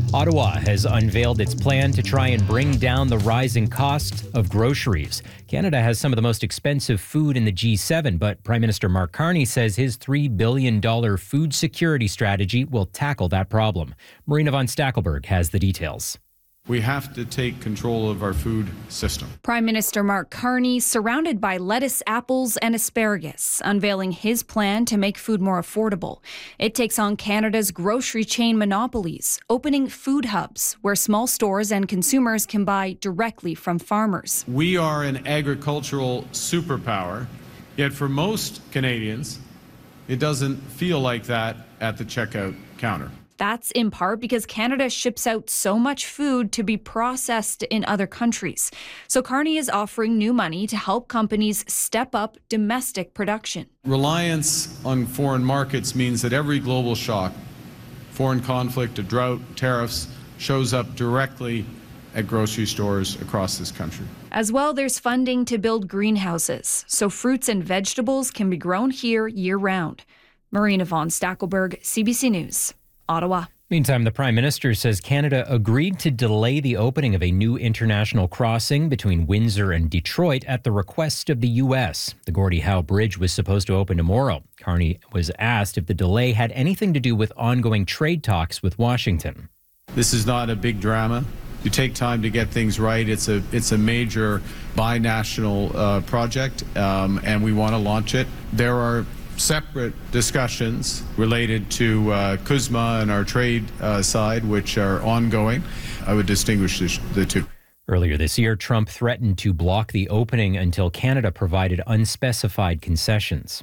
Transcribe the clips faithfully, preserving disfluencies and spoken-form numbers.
Ottawa has unveiled its plan to try and bring down the rising cost of groceries. Canada has some of the most expensive food in the G seven, but Prime Minister Mark Carney says his three billion dollars food security strategy will tackle that problem. Marina von Stackelberg has the details. We have to take control of our food system. Prime Minister Mark Carney surrounded by lettuce, apples, and asparagus, unveiling his plan to make food more affordable. It takes on Canada's grocery chain monopolies, opening food hubs where small stores and consumers can buy directly from farmers. We are an agricultural superpower, yet for most Canadians, it doesn't feel like that at the checkout counter. That's in part because Canada ships out so much food to be processed in other countries. So Carney is offering new money to help companies step up domestic production. Reliance on foreign markets means that every global shock, foreign conflict, a drought, tariffs, shows up directly at grocery stores across this country. As well, there's funding to build greenhouses so fruits and vegetables can be grown here year-round. Marina von Stackelberg, C B C News. Ottawa. Meantime, the Prime Minister says Canada agreed to delay the opening of a new international crossing between Windsor and Detroit at the request of the U S. The Gordie Howe Bridge was supposed to open tomorrow. Carney was asked if the delay had anything to do with ongoing trade talks with Washington. This is not a big drama. You take time to get things right. It's a it's a major binational uh, project, um, and we want to launch it. There are separate discussions related to uh, CUSMA and our trade uh, side, which are ongoing. I would distinguish the two. Earlier this year, Trump threatened to block the opening until Canada provided unspecified concessions.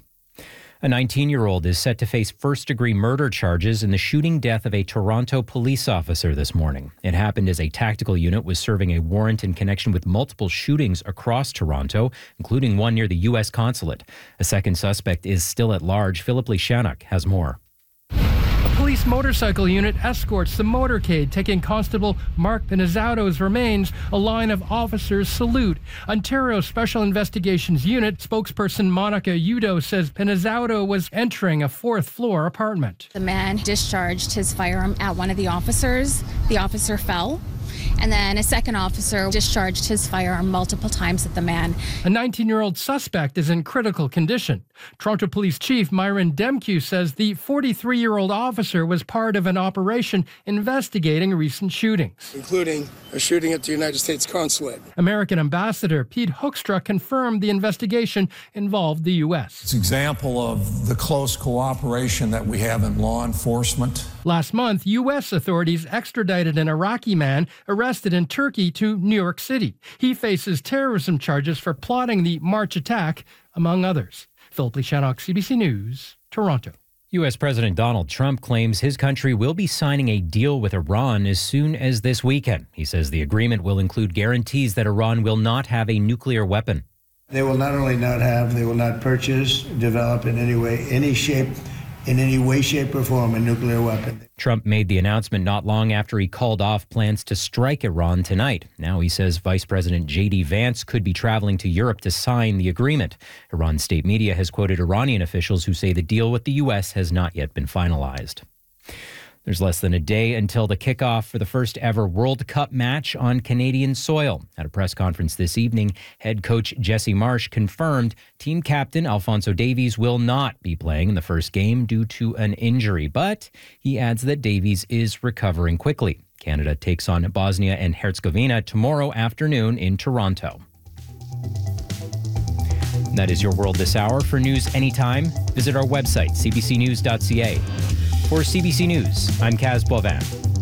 A nineteen-year-old is set to face first-degree murder charges in the shooting death of a Toronto police officer this morning. It happened as a tactical unit was serving a warrant in connection with multiple shootings across Toronto, including one near the U S consulate. A second suspect is still at large. Philip Lishanuk has more. A police motorcycle unit escorts the motorcade, taking Constable Mark Pinizzato's remains. A line of officers salute. Ontario Special Investigations Unit spokesperson Monica Udo says Pinizzato was entering a fourth-floor apartment. The man discharged his firearm at one of the officers. The officer fell. And then a second officer discharged his firearm multiple times at the man. A nineteen-year-old suspect is in critical condition. Toronto Police Chief Myron Demkew says the forty-three-year-old officer was part of an operation investigating recent shootings, including a shooting at the United States consulate. American Ambassador Pete Hoekstra confirmed the investigation involved the U S. It's an example of the close cooperation that we have in law enforcement. Last month, U S authorities extradited an Iraqi man arrested in Turkey to New York City. He faces terrorism charges for plotting the March attack, among others. Philip Lishanuk, C B C News, Toronto. U S. President Donald Trump claims his country will be signing a deal with Iran as soon as this weekend. He says the agreement will include guarantees that Iran will not have a nuclear weapon. They will not only not have, they will not purchase, develop in any way, any shape, in any way, shape, or form a nuclear weapon. Trump made the announcement not long after he called off plans to strike Iran tonight. Now he says Vice President J D Vance could be traveling to Europe to sign the agreement. Iran state media has quoted Iranian officials who say the deal with the U S has not yet been finalized. There's less than a day until the kickoff for the first ever World Cup match on Canadian soil. At a press conference this evening, head coach Jesse Marsh confirmed team captain Alphonso Davies will not be playing in the first game due to an injury, but he adds that Davies is recovering quickly. Canada takes on Bosnia and Herzegovina tomorrow afternoon in Toronto. That is your world this hour. For news anytime, visit our website, c b c news dot c a. For C B C News, I'm Kaz Boivin.